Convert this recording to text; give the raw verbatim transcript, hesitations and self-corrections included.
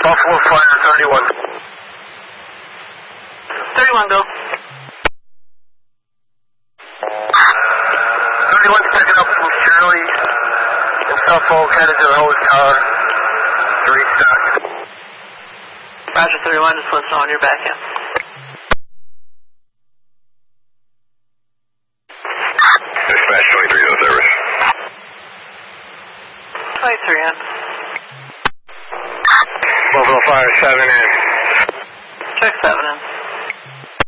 Buffalo Fire thirty-one. thirty-one, go. thirty-one's picking up from Charlie in Suffolk, headed to the hose tower. Three stock. Roger, thirty-one, just let us know when you're back in. Dispatch twenty-three, no service. twenty-three in. Buffalo Fire seven in. Check seven in.